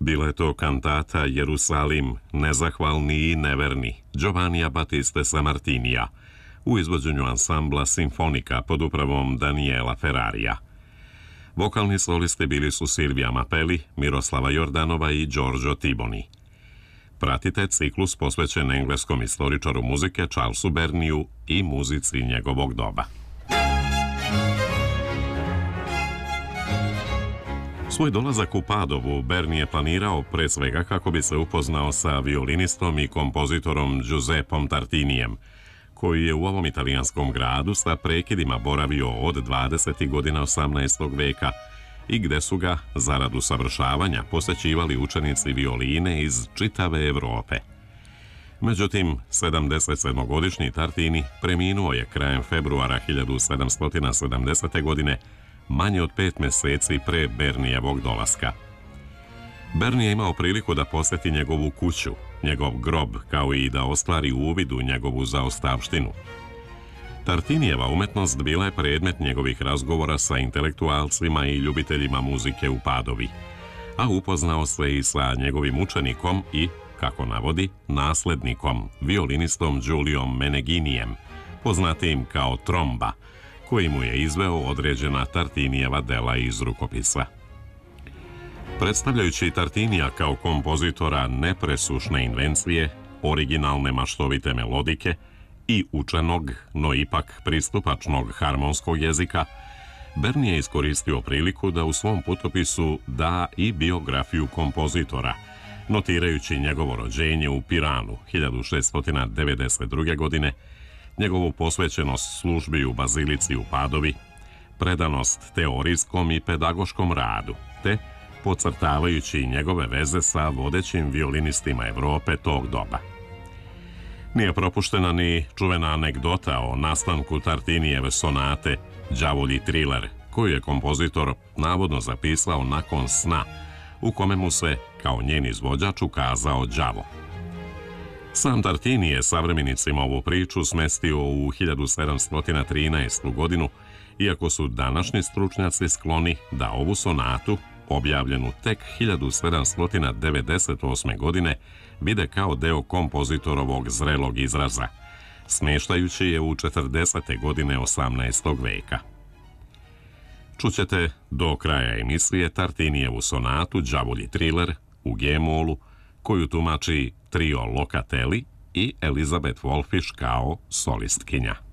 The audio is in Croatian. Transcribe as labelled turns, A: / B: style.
A: Bila je to kantata Jerusalim, nezahvalni i neverni, Giovannija Battiste Sammartinija, u izvođenju ansambla Simfonika pod upravom Daniela Ferrarija. Vokalni solisti bili su Silvija Mapeli, Miroslava Jordanova i Giorgio Tiboni. Pratite ciklus posvećen engleskom istoričaru muzike Charlesu Burneyju i muzici njegovog doba. Svoj dolazak u Padovu Burney je planirao pre svega kako bi se upoznao sa violinistom i kompozitorom Giuseppom Tartinijem, koji je u ovom italijanskom gradu sa prekidima boravio od 20. godina 18. veka i gde su ga, zarad usavršavanja, posećivali učenici violine iz čitave Evrope. Međutim, 77-godišnji Tartini preminuo je krajem februara 1770. godine, manje od 5 meseci pre Burneyjevog dolaska. Burney je imao priliku da poseti njegovu kuću, njegov grob, kao i da ostvari uvid u njegovu zaostavštinu. Tartinijeva umetnost bila je predmet njegovih razgovora sa intelektualcima i ljubiteljima muzike u Padovi, a upoznao se i sa njegovim učenikom i, kako navodi, naslednikom, violinistom Giuliom Meneginijem, poznatijim kao Tromba, koji mu je izveo određena Tartinijeva dela iz rukopisa. Predstavljajući Tartinija kao kompozitora nepresušne invencije, originalne maštovite melodike i učenog, no ipak pristupačnog harmonskog jezika, Burney je iskoristio priliku da u svom putopisu da i biografiju kompozitora, notirajući njegovo rođenje u Piranu 1692. godine, njegovu posvećenost službi u bazilici u Padovi, predanost teorijskom i pedagoškom radu, te podcrtavajući njegove veze sa vodećim violinistima Evrope tog doba. Nije propuštena ni čuvena anegdota o nastanku Tartinijeve sonate Đavolji triler, koju je kompozitor navodno zapisao nakon sna, u kome mu se, kao njen izvođač, ukazao đavo. Sam Tartini je savremenicima ovu priču smestio u 1713. godinu, iako su današnji stručnjaci skloni da ovu sonatu, objavljenu tek 1798. godine, vide kao deo kompozitorovog zrelog izraza, smeštajući je u 40. godine 18. veka. Čućete do kraja emisije Tartinijevu sonatu Đavolji triler u G-molu, koju tumači trio Locatelli i Elizabeth Wolfish kao solistkinja.